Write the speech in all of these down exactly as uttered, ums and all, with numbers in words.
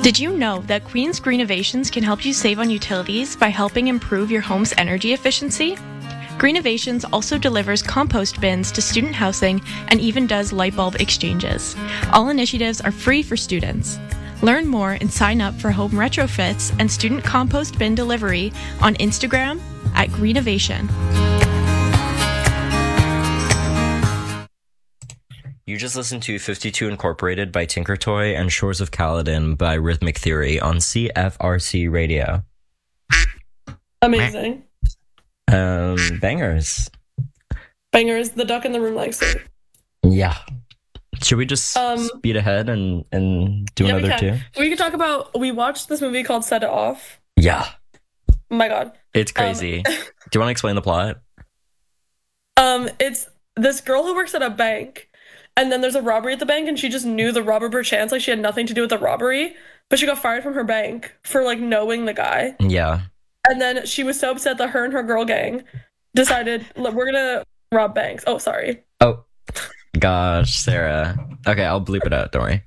Did you know that Queen's Greenovations can help you save on utilities by helping improve your home's energy efficiency? Greenovations also delivers compost bins to student housing and even does light bulb exchanges. All initiatives are free for students. Learn more and sign up for home retrofits and student compost bin delivery on Instagram at Greenovation. You just listened to fifty-two Incorporated by Tinker Toy and Shores of Caledon by Rhythmic Theory on C F R C Radio. Amazing. Um, bangers. Bangers. The duck in the room likes it. Yeah. Should we just Um, speed ahead and, and do yeah, we another can. two? We could talk about, we watched this movie called Set It Off. Yeah. Oh my god. It's crazy. Um, Do you want to explain the plot? Um, it's this girl who works at a bank, and then there's a robbery at the bank, and she just knew the robber per chance, like she had nothing to do with the robbery, but she got fired from her bank for like knowing the guy. Yeah. And then she was so upset that her and her girl gang decided, look, we're gonna rob banks. Oh, sorry. Oh, gosh, Sarah. Okay, I'll bleep it out. Don't worry.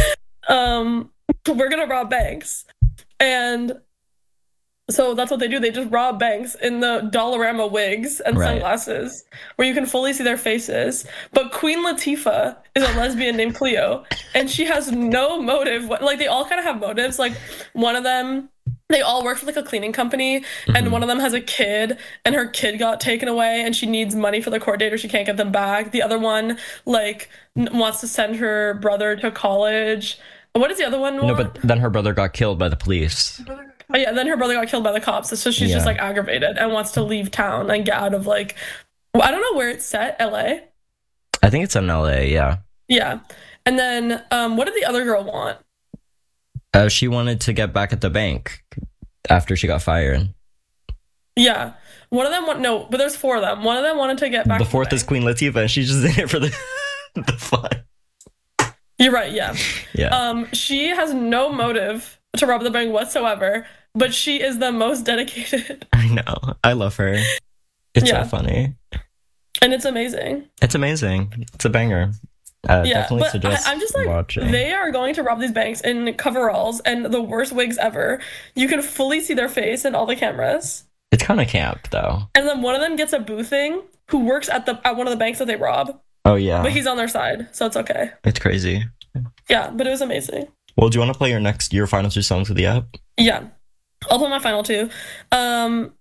Um, we're gonna rob banks, and so that's what they do. They just rob banks in the Dollarama wigs and Right. sunglasses, where you can fully see their faces. But Queen Latifah is a lesbian named Cleo, and she has no motive. Like, they all kind of have motives. Like, one of them, they all work for like a cleaning company, Mm-hmm. and one of them has a kid, and her kid got taken away, and she needs money for the court date, or she can't get them back. The other one, like, n- wants to send her brother to college. What does the other one want? No, but then her brother got killed by the police. Oh, yeah, then her brother got killed by the cops, so she's Yeah. just like aggravated and wants to leave town and get out of like, well, I don't know where it's set, L A. I think it's in L A, yeah. Yeah, and then um, what did the other girl want? Uh, she wanted to get back at the bank after she got fired. Yeah, one of them want no, but there's four of them. One of them wanted to get back. The to fourth the is bank. Queen Latifah, and she's just in it for the the fun. You're right. Yeah. Yeah. Um, she has no motive to rob the bank whatsoever, but she is the most dedicated, I know. I love her. It's Yeah. so funny. and it's amazing. It's amazing. It's a banger. Uh, Yeah, definitely but suggest I, I'm just like, watching. they are going to rob these banks in coveralls and the worst wigs ever. You can fully see their face in all the cameras. It's kind of camp, though. And then one of them gets a boothing who works at the at one of the banks that they rob, Oh, yeah. but he's on their side, so it's okay. It's crazy. Yeah, but it was amazing. Well, do you want to play your next, your final two songs of the app? Yeah, I'll play my final two. Um,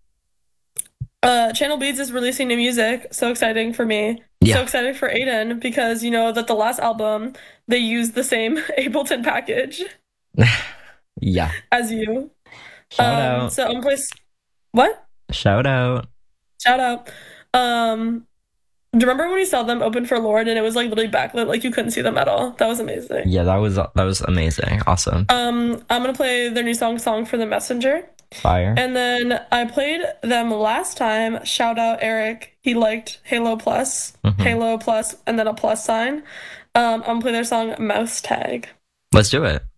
uh, Channel Beats is releasing new music, so exciting for me. Yeah. So excited for Aiden because you know that the last album they used the same Ableton package Yeah. as you. Shout um, out. So I'm gonna play. s- What? Shout out. Shout out. Um, do you remember when we saw them open for Lord and it was like literally backlit, like you couldn't see them at all? That was amazing. Yeah, that was that was amazing. Awesome. Um, I'm gonna play their new song, "Song for the Messenger," Fire. and then I played them last time. Shout out Eric. He liked Halo Plus, Mhm. Halo Plus, and then a plus sign. Um, I'm gonna play their song "Mouse Tag." Let's do it.